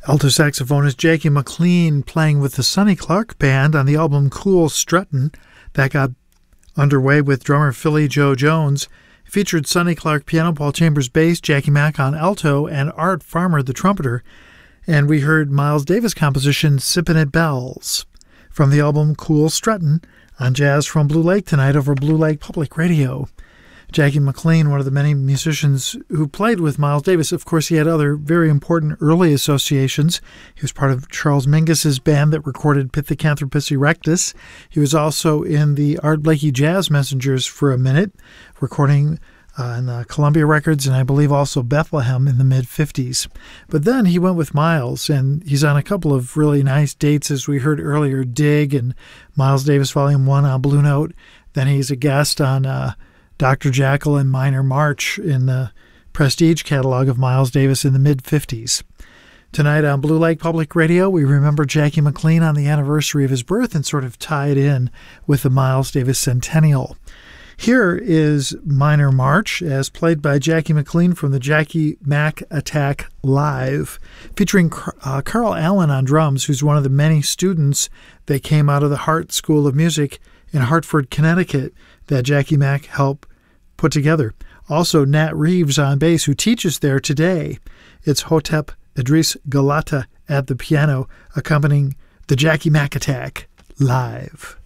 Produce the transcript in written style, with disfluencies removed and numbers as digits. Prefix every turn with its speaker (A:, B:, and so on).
A: Alto saxophonist Jackie McLean playing with the Sonny Clark Band on the album Cool Struttin'. That got underway with drummer Philly Joe Jones. It featured Sonny Clark piano, Paul Chambers bass, Jackie Mack on alto, and Art Farmer the trumpeter. And we heard Miles Davis' composition Sippin' at Bells from the album Cool Struttin' on Jazz from Blue Lake tonight over Blue Lake Public Radio. Jackie McLean, one of the many musicians who played with Miles Davis. Of course, he had other very important early associations. He was part of Charles Mingus's band that recorded Pithecanthropus erectus. He was also in the Art Blakey Jazz Messengers for a minute, recording in Columbia Records and I believe also Bethlehem in the mid-50s. But then he went with Miles, and he's on a couple of really nice dates, as we heard earlier, Dig and Miles Davis Volume 1 on Blue Note. Then he's a guest on Dr. Jekyll and Minor March in the Prestige catalog of Miles Davis in the mid-50s. Tonight on Blue Lake Public Radio, we remember Jackie McLean on the anniversary of his birth and sort of tie it in with the Miles Davis centennial. Here is Minor March, as played by Jackie McLean from the Jackie Mack Attack Live, featuring Carl Allen on drums, who's one of the many students that came out of the Hart School of Music in Hartford, Connecticut, that Jackie Mack helped put together. Also, Nat Reeves on bass, who teaches there today. It's Hotep Idris Galata at the piano, accompanying the Jackie Mack Attack Live.